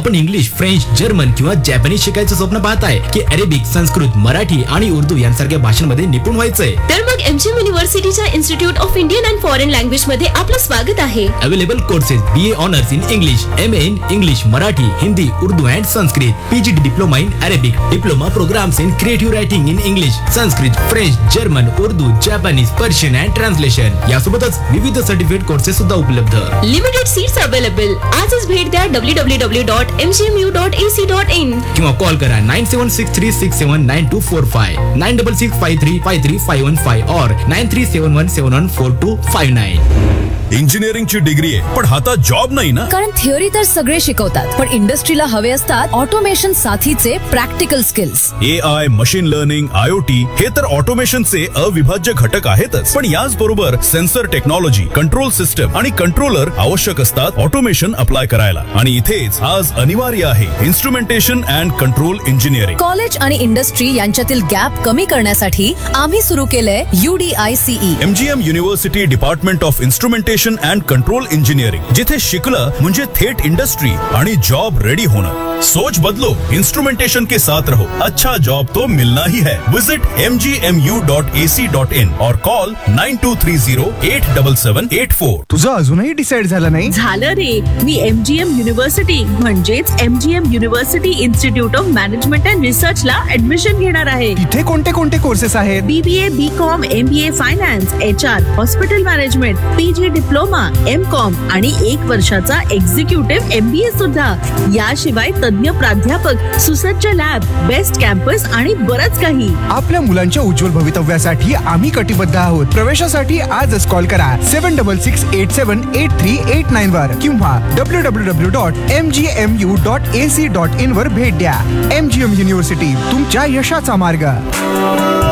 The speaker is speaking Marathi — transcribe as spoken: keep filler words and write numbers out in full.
आपण इंग्लिश, फ्रेंच, जर्मन किंवा जॅपनीज शिकायचं स्वप्न पाहताय की अरेबिक, संस्कृत, मराठी आणि उर्दू यांसारख्या भाषांमध्ये निपुण व्हायचंय? तर मग MGM युनिव्हर्सिटीच्या institute of Indian and foreign language मध्ये आपलं स्वागत आहे. Available courses B A honours in English, M A in English, Marathi, Hindi, Urdu and Sanskrit, PG diploma in Arabic, diploma programs in creative writing in English, Sanskrit, French, German, Urdu, Japanese, Persian and translation यासोबतच विविध सर्टिफिकेट कोर्सेस सुद्धा उपलब्ध. Limited seats available. आजच भेट द्या W W W dot M G M U dot A C dot in किंवा कॉल करा nine seven six three six seven nine to four five, nine double six five three five three five one five और nine three seven one seven one four to five nine. इंजिनिअरिंगची degree आहे पण हातात जॉब नाही ना. कारण थिअरी तर सगळे शिकवतात पण इंडस्ट्रीला हवे असतात ऑटोमेशन साथीचे practical skills. A I, machine learning, IoT हे तर ऑटोमेशनचे अविभाज्य घटक आहेतच, पण याच बरोबर सेन्सर टेक्नॉलॉजी, कंट्रोल सिस्टम आणि कंट्रोलर आवश्यक असतात ऑटोमेशन अप्लाय करायला. आणि इथेच आज अनिवार्य आहे instrumentation and control engineering. College आणि इंडस्ट्री यांच्यातील गॅप कमी करण्यासाठी आम्ही सुरू केलंय यूडीआयसीई. MGM university department of instrumentation and control engineering, जिथे शिकलं म्हणजे थेट इंडस्ट्री आणि जॉब रेडी होणं. सोच बदलो, इंस्ट्रूमेंटेशन के साथ रहो, अच्छा जॉब तो मिलना ही है. Visit M G M U dot A C dot in और call nine to three zero eight double seven eight four. तुझं अजूनही डिसाइड झालं नाही? झालं रे. मी एमजीएम युनिव्हर्सिटी म्हणजेच MGM university institute of management and research ला ऍडमिशन घेणार आहे. तिथे कोणते कोणते कोर्सेस आहेत? बीबीए, बी com, MBA finance, H R, hospital management, PG diploma, M com आणि एक वर्षाचा एक्झिक्युटिव्ह एमबीए सुद्धा. याशिवाय तज्ञ प्राध्यापक, सुसज्ज लॅब, बेस्ट कॅम्पस आणि बरच काही. आपल्या मुलांच्या उज्ज्वल भवितव्यासाठी आम्ही कटिबद्ध आहोत. प्रवेशासाठी आजच कॉल करा seven double six eight seven eight three eight nine वर किंवा W W W dot M G M U dot A C dot in वर भेट द्या. एमजीएम युनिव्हर्सिटी, तुमच्या यशाचा मार्ग.